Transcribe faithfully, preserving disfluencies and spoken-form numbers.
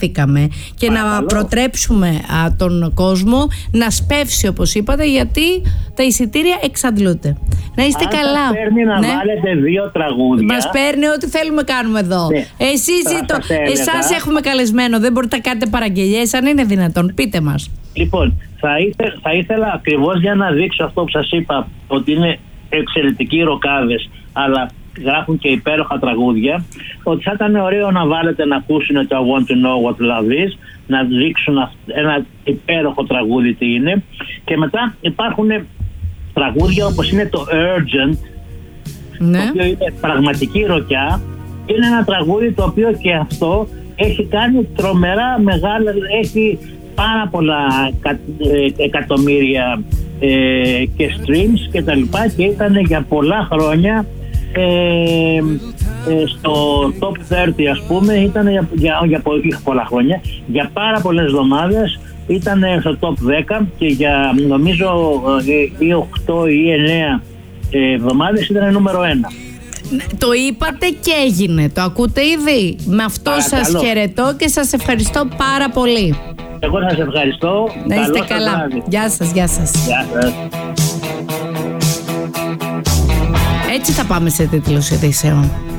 χάθηκαμε και Παρακαλώ. να προτρέψουμε α, τον κόσμο να σπεύσει, όπως είπατε, γιατί τα εισιτήρια εξαντλούνται. Να είστε Αν καλά. Μας παίρνει να ναι. βάλετε δύο τραγούδια. Μας παίρνει ό,τι θέλουμε κάνουμε εδώ. Ναι. Εσείς, το, εσάς έχουμε καλεσμένο, δεν μπορείτε να κάνετε παραγγελίες, αν είναι δυνατόν. Πείτε μας. Λοιπόν, θα, ήθε, θα ήθελα ακριβώς για να δείξω αυτό που σας είπα, ότι είναι εξαιρετικοί ροκάδες, αλλά γράφουν και υπέροχα τραγούδια, ότι θα ήταν ωραίο να βάλετε να ακούσουν το I Want to Know What Love Is, να δείξουν ένα υπέροχο τραγούδι τι είναι, και μετά υπάρχουν τραγούδια όπως είναι το Urgent, ναι. το οποίο είναι πραγματική ροκιά. Είναι ένα τραγούδι το οποίο και αυτό έχει κάνει τρομερά μεγάλα, έχει πάρα πολλά εκατομμύρια ε, και streams και τα λοιπά, και ήταν για πολλά χρόνια ε, ε, στο top τριάντα, ας πούμε, ήταν για, για, για πολλά χρόνια, για πάρα πολλές εβδομάδες ήταν στο top δέκα, και για νομίζω ή οκτώ ή εννέα εβδομάδες ήταν νούμερο ένα. Το είπατε και έγινε, το ακούτε ήδη. Με αυτό Παρακαλώ. σας χαιρετώ και σας ευχαριστώ πάρα πολύ. Εγώ σας ευχαριστώ. Να είστε Καλό καλά. Γεια σας, γεια σας. Γεια σας. Έτσι θα πάμε σε τίτλους ειδήσεων.